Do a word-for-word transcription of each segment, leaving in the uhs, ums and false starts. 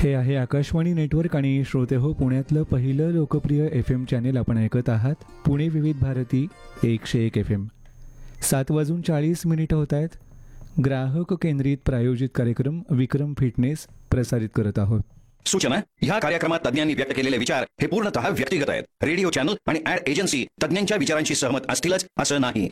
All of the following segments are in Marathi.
हे आहे आकाशवाणी नेटवर्क आणि श्रोते हो, पुण्यातलं पहिलं लोकप्रिय एफ एम चॅनेल आपण ऐकत आहात. पुणे विविध भारती एकशे एक एफ एम. सात वाजून चाळीस मिनिटं होत आहेत. ग्राहक केंद्रित प्रायोजित कार्यक्रम विक्रम फिटनेस प्रसारित करत आहोत. सूचना: ह्या कार्यक्रमात तज्ञांनी व्यक्त केलेले विचार हे पूर्णतः व्यक्तिगत आहेत. रेडिओ चॅनल आणि ऍड एजन्सी तज्ञांच्या विचारांशी सहमत असतीलच असं नाही.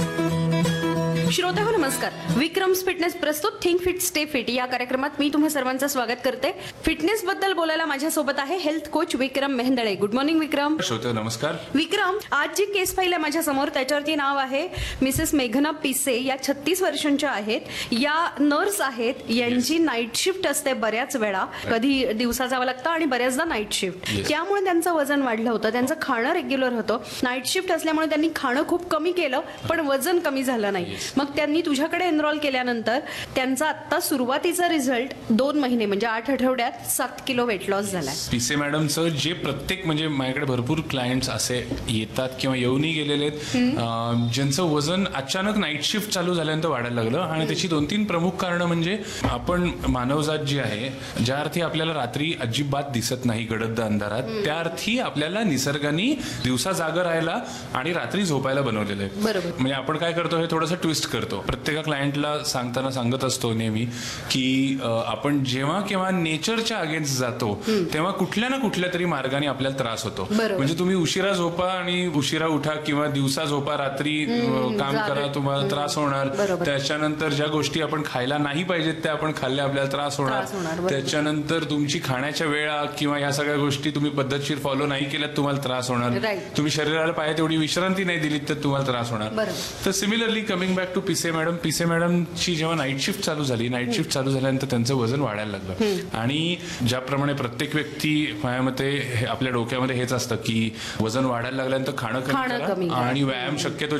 श्रोते हो, नमस्कार. विक्रम्स फिटनेस प्रस्तुत थिंक फिट स्टे फिट या कार्यक्रमात मी तुम्हा सर्वांचं स्वागत करते. फिटनेस बद्दल बोलायला माझ्यासोबत आहे हेल्थ कोच विक्रम मेहंदळे. गुड मॉर्निंग विक्रम. श्रोते नमस्कार. विक्रम, आज जी केस फाईल आहे माझ्या समोर त्याच्यावरती नाव आहे मिसेस मेघना पिसे. या छत्तीस वर्षांच्या आहेत. या नर्स आहेत. यांची नाईट शिफ्ट असते बऱ्याच वेळा, कधी दिवसा जावं लागतं आणि बऱ्याचदा नाईट शिफ्ट. त्यामुळे त्यांचं वजन वाढलं होतं. त्यांचं खाणं रेग्युलर होतं. नाईट शिफ्ट असल्यामुळे त्यांनी खाणं खूप कमी केलं पण वजन कमी झालं नाही. मग त्यांनी तुझ्याकडे एनरोल केल्यानंतर त्यांचा आता सुरुवातीचा रिझल्ट दोन महिने म्हणजे आठ आठवड्यात सात किलो वेट लॉस झालाय. पिसे मॅडमचं जे प्रत्येक म्हणजे माझ्याकडे भरपूर क्लायंट्स असे येतात किंवा येऊनही गेलेले आहेत ज्यांचं वजन अचानक नाईट शिफ्ट चालू झाल्यानंतर वाढायला लागलं. आणि त्याची दोन तीन प्रमुख कारणं म्हणजे आपण मानवजात जी आहे, ज्या अर्थी आपल्याला रात्री अजिबात दिसत नाही गडद अंधारात, त्या अर्थी आपल्याला निसर्गाने दिवसा जागं राहायला आणि रात्री झोपायला बनवलेलं आहे. बरोबर. म्हणजे आपण काय करतो हे थोडंसं ट्विस्ट करतो. प्रत्येक क्लायंटला सांगताना सांगत असतो नेहमी की आपण जेव्हा केव्हा नेचरच्या अगेन्स्ट जातो तेव्हा कुठल्या ना कुठल्या तरी मार्गाने आपल्याला त्रास होतो. म्हणजे तुम्ही उशिरा झोपा आणि उशिरा उठा किंवा दिवसा झोपा, रात्री काम करा, तुम्हाला त्रास होणार. त्याच्यानंतर ज्या गोष्टी आपण खायला नाही पाहिजेत त्या आपण खाल्ल्या, आपल्याला त्रास होणार. त्याच्यानंतर तुमची खाण्याच्या वेळा किंवा या सगळ्या गोष्टी तुम्ही पद्धतशीर फॉलो नाही केल्यात, तुम्हाला त्रास होणार. तुम्ही शरीराला पाहिजे तेवढी विश्रांती नाही दिलीत तर तुम्हाला त्रास होणार. तर सिमिलरली कमिंग बॅक टू पिसे मॅडम, पिसे मॅडमची जेव्हा नाईट शिफ्ट चालू झाली, नाईट शिफ्ट चालू झाल्यानंतर त्यांचं वजन वाढायला लागलं. आणि ज्याप्रमाणे प्रत्येक व्यक्ती माझ्या मते आपल्या डोक्यामध्ये हेच असतं की वजन वाढायला लागल्यानंतर खाणं कमी करा आणि व्यायाम शक्यतो